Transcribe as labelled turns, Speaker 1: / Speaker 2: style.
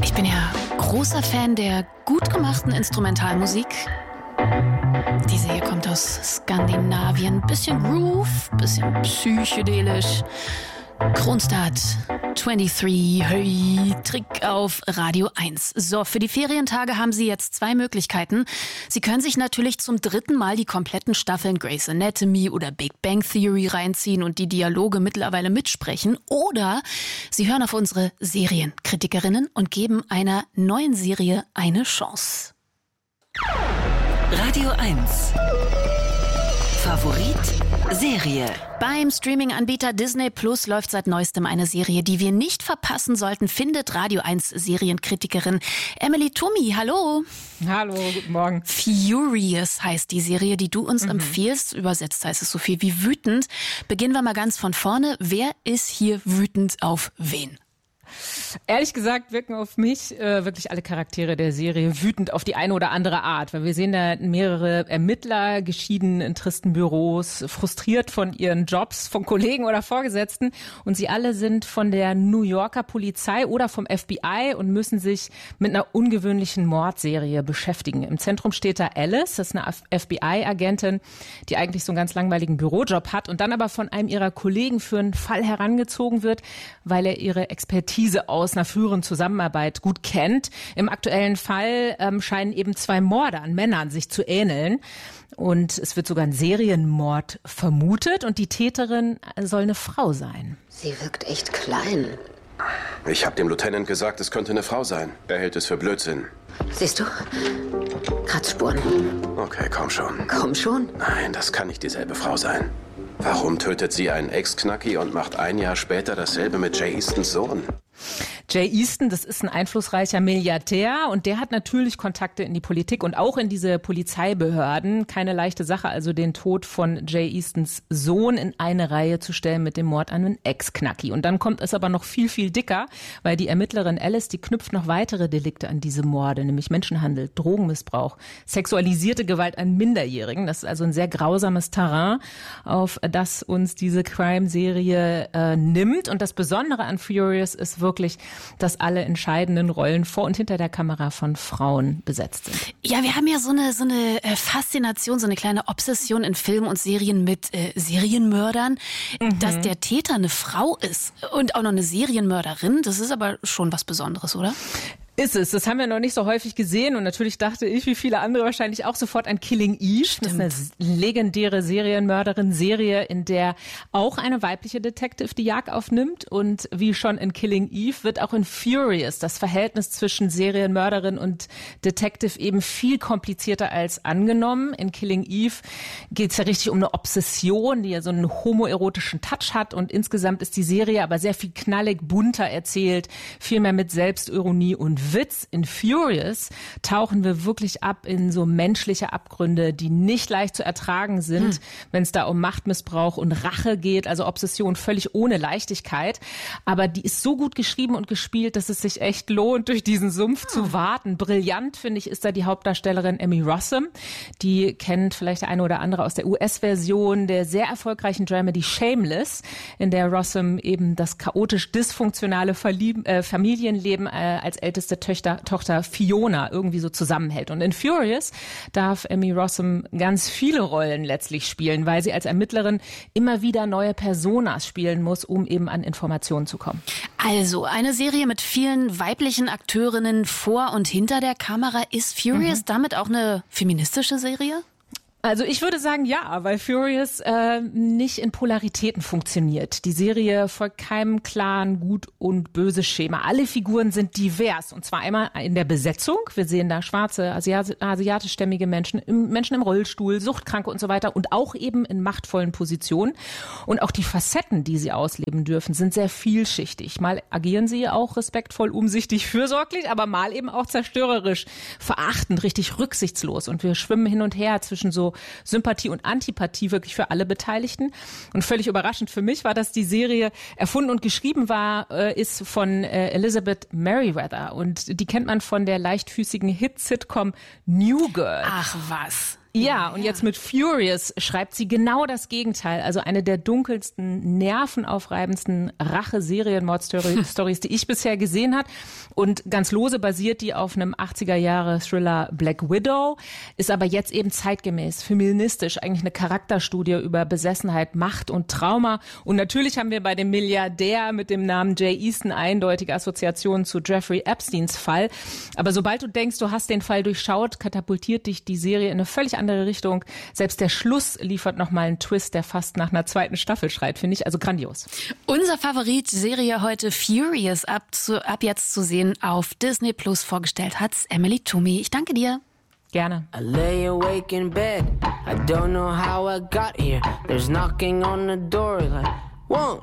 Speaker 1: Ich bin ja großer Fan der gut gemachten Instrumentalmusik. Diese hier kommt aus Skandinavien. Bisschen Groove, bisschen psychedelisch. Kronstadt 23, hey, Trick auf Radio 1. So, für die Ferientage haben Sie jetzt 2 Möglichkeiten. Sie können sich natürlich zum 3. Mal die kompletten Staffeln Grey's Anatomy oder Big Bang Theory reinziehen und die Dialoge mittlerweile mitsprechen. Oder Sie hören auf unsere Serienkritikerinnen und geben einer neuen Serie eine Chance.
Speaker 2: Radio 1. Favorit Serie.
Speaker 1: Beim Streaming-Anbieter Disney Plus läuft seit neuestem eine Serie, die wir nicht verpassen sollten, findet Radio 1 Serienkritikerin Emily Tummi. Hallo.
Speaker 3: Hallo, guten Morgen.
Speaker 1: Furious heißt die Serie, die du uns empfiehlst. Übersetzt heißt es so viel wie wütend. Beginnen wir mal ganz von vorne. Wer ist hier wütend auf wen?
Speaker 3: Ehrlich gesagt wirken auf mich wirklich alle Charaktere der Serie wütend auf die eine oder andere Art, weil wir sehen da mehrere Ermittler, geschieden in tristen Büros, frustriert von ihren Jobs, von Kollegen oder Vorgesetzten, und sie alle sind von der New Yorker Polizei oder vom FBI und müssen sich mit einer ungewöhnlichen Mordserie beschäftigen. Im Zentrum steht da Alice, das ist eine FBI-Agentin, die eigentlich so einen ganz langweiligen Bürojob hat und dann aber von einem ihrer Kollegen für einen Fall herangezogen wird, weil er ihre Expertise aus einer früheren Zusammenarbeit gut kennt. Im aktuellen Fall scheinen eben 2 Morde an Männern sich zu ähneln. Und es wird sogar ein Serienmord vermutet und die Täterin soll eine Frau sein.
Speaker 4: Sie wirkt echt klein.
Speaker 5: Ich habe dem Lieutenant gesagt, es könnte eine Frau sein. Er hält es für Blödsinn.
Speaker 4: Siehst du? Kratzspuren.
Speaker 5: Okay, komm schon.
Speaker 4: Komm schon?
Speaker 5: Nein, das kann nicht dieselbe Frau sein. Warum tötet sie einen Ex-Knacki und macht ein Jahr später dasselbe mit Jay Eastons Sohn?
Speaker 3: Jay Easton, das ist ein einflussreicher Milliardär und der hat natürlich Kontakte in die Politik und auch in diese Polizeibehörden. Keine leichte Sache, also den Tod von Jay Eastons Sohn in eine Reihe zu stellen mit dem Mord an einen Ex-Knacki. Und dann kommt es aber noch viel, viel dicker, weil die Ermittlerin Alice, die knüpft noch weitere Delikte an diese Morde, nämlich Menschenhandel, Drogenmissbrauch, sexualisierte Gewalt an Minderjährigen. Das ist also ein sehr grausames Terrain, auf das uns diese Crime-Serie nimmt. Und das Besondere an Furious ist wirklich, dass alle entscheidenden Rollen vor und hinter der Kamera von Frauen besetzt sind.
Speaker 1: Ja, wir haben ja so eine Faszination, so eine kleine Obsession in Filmen und Serien mit Serienmördern, dass der Täter eine Frau ist und auch noch eine Serienmörderin. Das ist aber schon was Besonderes, oder?
Speaker 3: Ist es. Das haben wir noch nicht so häufig gesehen und natürlich dachte ich, wie viele andere wahrscheinlich auch sofort an Killing Eve.
Speaker 1: Stimmt.
Speaker 3: Das ist eine legendäre Serienmörderin-Serie, in der auch eine weibliche Detective die Jagd aufnimmt und wie schon in Killing Eve wird auch in Furious das Verhältnis zwischen Serienmörderin und Detective eben viel komplizierter als angenommen. In Killing Eve geht es ja richtig um eine Obsession, die ja so einen homoerotischen Touch hat und insgesamt ist die Serie aber sehr viel knallig bunter erzählt, viel mehr mit Selbstironie und Witz. In Furious tauchen wir wirklich ab in so menschliche Abgründe, die nicht leicht zu ertragen sind, wenn es da um Machtmissbrauch und Rache geht, also Obsession völlig ohne Leichtigkeit. Aber die ist so gut geschrieben und gespielt, dass es sich echt lohnt, durch diesen Sumpf zu warten. Brillant, finde ich, ist da die Hauptdarstellerin Emmy Rossum. Die kennt vielleicht der eine oder andere aus der US-Version der sehr erfolgreichen Dramedy Shameless, in der Rossum eben das chaotisch dysfunktionale Familienleben als älteste Tochter Fiona irgendwie so zusammenhält. Und in Furious darf Emmy Rossum ganz viele Rollen letztlich spielen, weil sie als Ermittlerin immer wieder neue Personas spielen muss, um eben an Informationen zu kommen.
Speaker 1: Also, eine Serie mit vielen weiblichen Akteurinnen vor und hinter der Kamera. Ist Furious damit auch eine feministische Serie?
Speaker 3: Also ich würde sagen ja, weil Furious nicht in Polaritäten funktioniert. Die Serie folgt keinem klaren Gut- und Böse-Schema. Alle Figuren sind divers und zwar einmal in der Besetzung. Wir sehen da schwarze, asiatischstämmige Menschen, Menschen im Rollstuhl, Suchtkranke und so weiter und auch eben in machtvollen Positionen. Und auch die Facetten, die sie ausleben dürfen, sind sehr vielschichtig. Mal agieren sie auch respektvoll, umsichtig, fürsorglich, aber mal eben auch zerstörerisch, verachtend, richtig rücksichtslos. Und wir schwimmen hin und her zwischen so Sympathie und Antipathie wirklich für alle Beteiligten. Und völlig überraschend für mich war, dass die Serie erfunden und geschrieben ist von Elizabeth Merriweather. Und die kennt man von der leichtfüßigen Hit-Sitcom New Girl.
Speaker 1: Ach was.
Speaker 3: Ja, und jetzt mit Furious schreibt sie genau das Gegenteil. Also eine der dunkelsten, nervenaufreibendsten Rache-Serienmord-Stories, die ich bisher gesehen habe. Und ganz lose basiert die auf einem 80er-Jahre-Thriller Black Widow, ist aber jetzt eben zeitgemäß, feministisch, eigentlich eine Charakterstudie über Besessenheit, Macht und Trauma. Und natürlich haben wir bei dem Milliardär mit dem Namen Jay Easton eindeutige Assoziationen zu Jeffrey Epsteins Fall. Aber sobald du denkst, du hast den Fall durchschaut, katapultiert dich die Serie in eine völlig andere Richtung. Selbst der Schluss liefert nochmal einen Twist, der fast nach einer zweiten Staffel schreit, finde ich. Also grandios.
Speaker 1: Unser Favorit-Serie heute Furious ab jetzt zu sehen auf Disney Plus. Vorgestellt hat's Emily Toomey. Ich danke dir.
Speaker 3: Gerne.
Speaker 6: I lay awake in bed. I don't know how I got here. There's knocking on the door like, 1,